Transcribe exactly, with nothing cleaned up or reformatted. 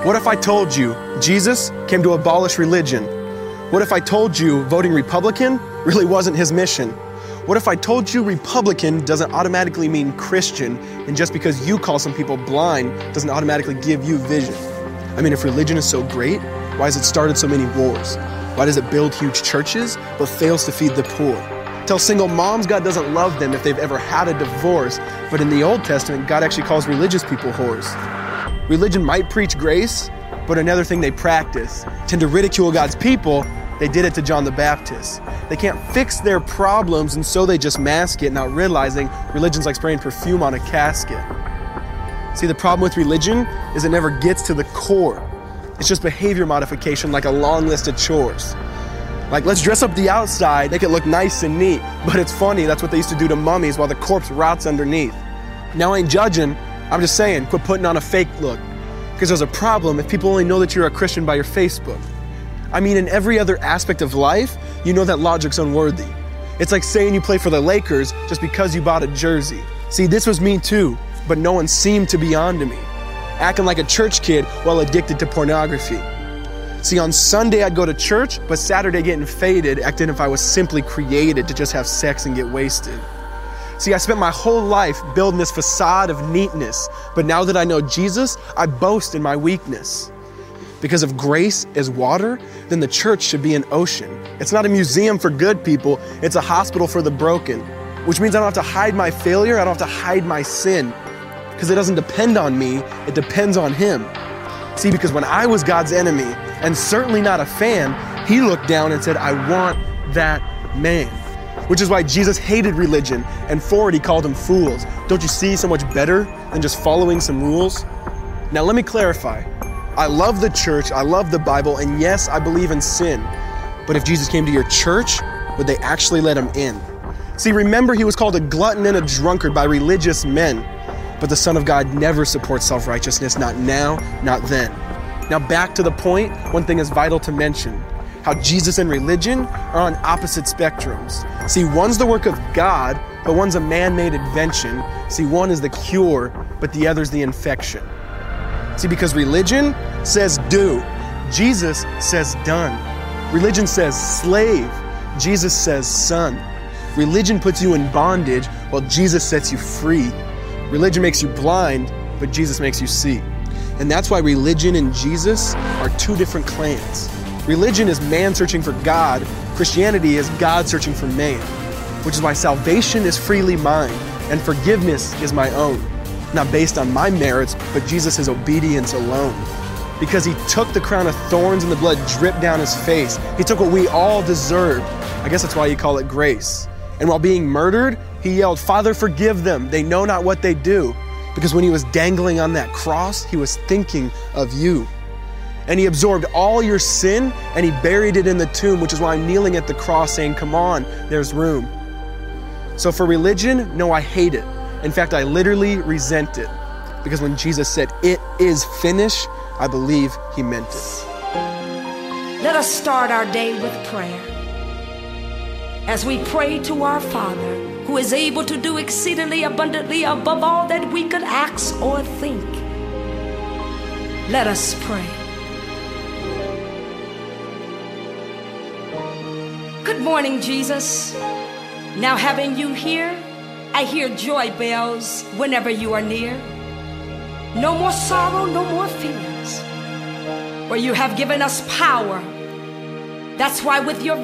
What if I told you Jesus came to abolish religion? What if I told you voting Republican really wasn't his mission? What if I told you Republican doesn't automatically mean Christian, and just because you call some people blind doesn't automatically give you vision? I mean, if religion is so great, why has it started so many wars? Why does it build huge churches but fails to feed the poor? Tell single moms God doesn't love them if they've ever had a divorce, but in the Old Testament, God actually calls religious people whores. Religion might preach grace, but another thing they practice. Tend to ridicule God's people. They did it to John the Baptist. They can't fix their problems, and so they just mask it, not realizing religion's like spraying perfume on a casket. See, the problem with religion is it never gets to the core. It's just behavior modification, like a long list of chores. Like, let's dress up the outside, make it look nice and neat. But it's funny, that's what they used to do to mummies while the corpse rots underneath. Now, I ain't judging, I'm just saying, quit putting on a fake look. Because there's a problem if people only know that you're a Christian by your Facebook. I mean, in every other aspect of life, you know that logic's unworthy. It's like saying you play for the Lakers just because you bought a jersey. See, this was me too, but no one seemed to be on to me. Acting like a church kid while addicted to pornography. See, on Sunday I'd go to church, but Saturday getting faded, acting if I was simply created to just have sex and get wasted. See, I spent my whole life building this facade of neatness, but now that I know Jesus, I boast in my weakness. Because if grace is water, then the church should be an ocean. It's not a museum for good people, it's a hospital for the broken. Which means I don't have to hide my failure, I don't have to hide my sin. Because it doesn't depend on me, it depends on Him. See, because when I was God's enemy, and certainly not a fan, He looked down and said, I want that man. Which is why Jesus hated religion, and for it He called them fools. Don't you see so much better than just following some rules? Now let me clarify. I love the church, I love the Bible, and yes, I believe in sin. But if Jesus came to your church, would they actually let Him in? See, remember He was called a glutton and a drunkard by religious men. But the Son of God never supports self-righteousness, not now, not then. Now back to the point, one thing is vital to mention. How Jesus and religion are on opposite spectrums. See, one's the work of God, but one's a man-made invention. See, one is the cure, but the other's the infection. See, because religion says do, Jesus says done. Religion says slave, Jesus says son. Religion puts you in bondage, while Jesus sets you free. Religion makes you blind, but Jesus makes you see. And that's why religion and Jesus are two different clans. Religion is man searching for God. Christianity is God searching for man. Which is why salvation is freely mine, and forgiveness is my own. Not based on my merits, but Jesus' obedience alone. Because He took the crown of thorns and the blood dripped down His face. He took what we all deserved. I guess that's why you call it grace. And while being murdered, He yelled, Father, forgive them. They know not what they do. Because when He was dangling on that cross, He was thinking of you. And He absorbed all your sin and He buried it in the tomb, which is why I'm kneeling at the cross saying, come on, there's room. So for religion, no, I hate it. In fact, I literally resent it. Because when Jesus said, it is finished, I believe He meant it. Let us start our day with prayer. As we pray to our Father, who is able to do exceedingly abundantly above all that we could ask or think. Let us pray. Good morning, Jesus. Now having you here, I hear joy bells whenever you are near. No more sorrow, no more fears. For you have given us power. That's why with your